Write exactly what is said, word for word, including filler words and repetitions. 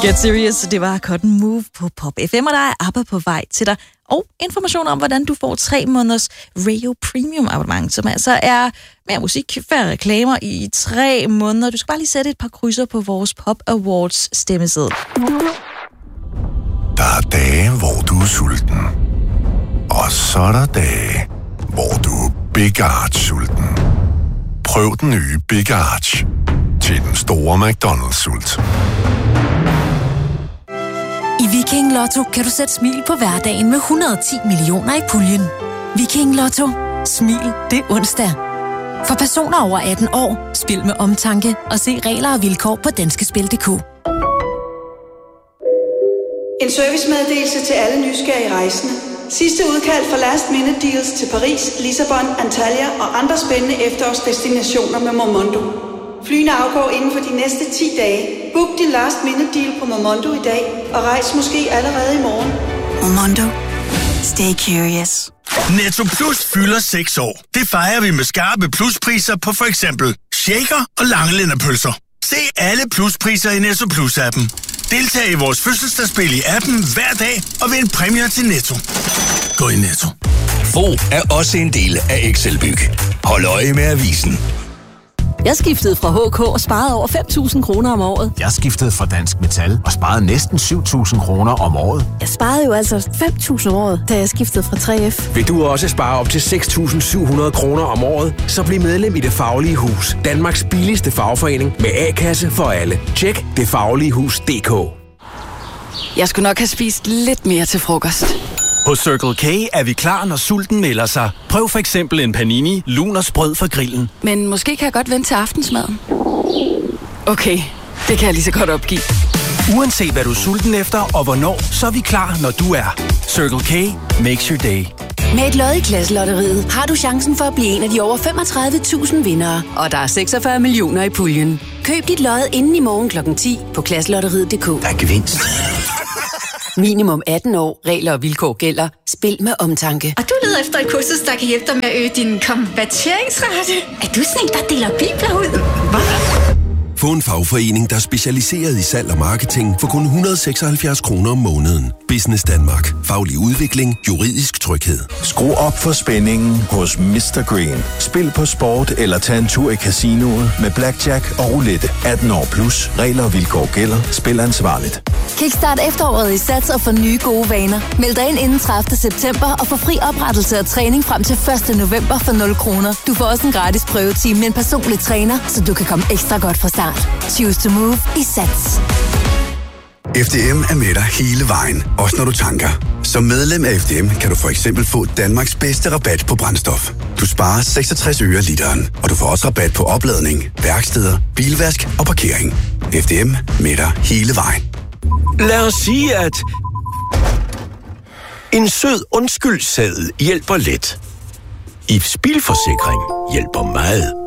Get Serious, det var Cotton Move på Pop F M, og der er ABBA på vej til dig. Og information om, hvordan du får tre måneders Radio Premium abonnement, som altså er mere musik, færre reklamer i tre måneder. Du skal bare lige sætte et par krydser på vores Pop Awards stemmeseddel. Der er dage, hvor du er sulten. Og så er der dage, hvor du er Big Arch sulten. Prøv den nye Big Arch til den store McDonald's-sult. I Viking Lotto kan du sætte smil på hverdagen med et hundrede og ti millioner i puljen. Viking Lotto. Smil det er onsdag. For personer over atten år, spil med omtanke og se regler og vilkår på danskespil punktum d k. En servicemeddelelse til alle nysgerrige rejsende. Sidste udkald for last minute deals til Paris, Lissabon, Antalya og andre spændende efterårsdestinationer med Momondo. Flyene afgår inden for de næste ti dage. Book din last minute deal på Momondo i dag og rejs måske allerede i morgen. Momondo. Stay curious. Netto Plus fylder seks år. Det fejrer vi med skarpe pluspriser på for eksempel shaker og langelænderpølser. Se alle pluspriser i Netto Plus-appen. Deltag i vores fødselsdagsspil i appen hver dag og vind præmier til Netto. Gå i Netto. Bo er også en del af Excelbyg. Hold øje med avisen. Jeg skiftede fra H K og sparede over fem tusind kroner om året. Jeg skiftede fra Dansk Metal og sparede næsten syv tusind kroner om året. Jeg sparede jo altså fem tusind om året, da jeg skiftede fra tre F. Vil du også spare op til seks tusind syv hundrede kroner om året? Så bliv medlem i Det Faglige Hus. Danmarks billigste fagforening med A-kasse for alle. Tjek det faglige hus punktum d k. Jeg skulle nok have spist lidt mere til frokost. Hos Circle K er vi klar, når sulten melder sig. Prøv for eksempel en panini, lun og sprød fra grillen. Men måske kan jeg godt vente til aftensmaden. Okay, det kan jeg lige så godt opgive. Uanset hvad du er sulten efter og hvornår, så er vi klar, når du er. Circle K makes your day. Med et lod i Klasselotteriet har du chancen for at blive en af de over femogtredive tusind vindere. Og der er seksogfyrre millioner i puljen. Køb dit lod inden i morgen klokken ti på klasselotteriet punktum d k. Der er gevinst. Minimum atten år. Regler og vilkår gælder. Spil med omtanke. Og du leder efter et kursus, der kan hjælpe dig med at øge din konverteringsrate. Er du sådan en, der deler bibler ud? Hvad? Få en fagforening, der er specialiseret i salg og marketing for kun et hundrede og seksoghalvfjerds kroner om måneden. Business Danmark. Faglig udvikling. Juridisk tryghed. Skru op for spændingen hos mister Green. Spil på sport eller tag en tur i casinoet med blackjack og roulette. atten år plus. Regler og vilkår gælder. Spil ansvarligt. Kickstart efteråret i Sats og få nye gode vaner. Meld dig ind inden tredivte september og få fri oprettelse og træning frem til første november for nul kroner. Du får også en gratis prøvetime med en personlig træner, så du kan komme ekstra godt fra start. Choose to move i Sats. F D M er med dig hele vejen, også når du tanker. Som medlem af F D M kan du for eksempel få Danmarks bedste rabat på brændstof. Du sparer seksogtres øre literen, og du får også rabat på opladning, værksteder, bilvask og parkering. F D M med dig hele vejen. Lad os sige, at en sød undskyldseddel hjælper lidt. I Bilforsikring hjælper meget.